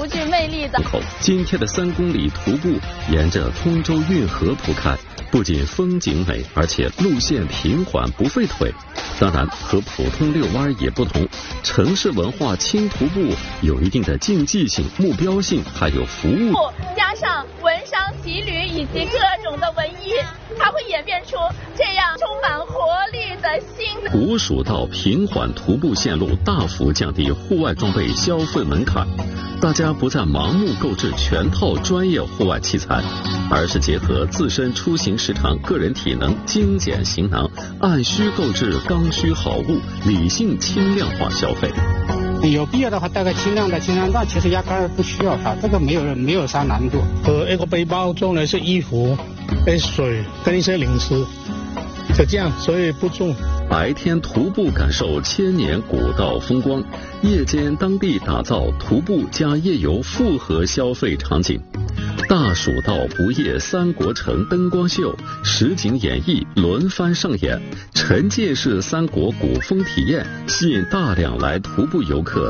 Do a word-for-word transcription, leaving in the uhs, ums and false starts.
独具魅力的。 今天的三公里徒步沿着通州运河铺开，不仅风景美，而且路线平缓不费腿。当然，和普通遛弯也不同，城市文化轻徒步有一定的竞技性、目标性，还有服务。 加上文商骑旅以及各种的文艺，它会演变出这样充满活力的新的。 古蜀道平缓徒步线路大幅降低户外装备消费门槛，大家不再盲目购置全套专业户外器材，而是结合自身出行时长、个人体能，精简行囊，按需购置刚需好物，理性轻量化消费。 有必要的话带个轻量的轻量杖，其实压根儿不需要它，这个没有没有啥难度。 和一个背包装的是衣服、跟水、跟一些零食，就这样，所以不重。 白天徒步感受千年古道风光，夜间当地打造徒步加夜游复合消费场景。大蜀道不夜三国城灯光秀、实景演绎轮番上演，沉浸式三国古风体验，吸引大量来徒步游客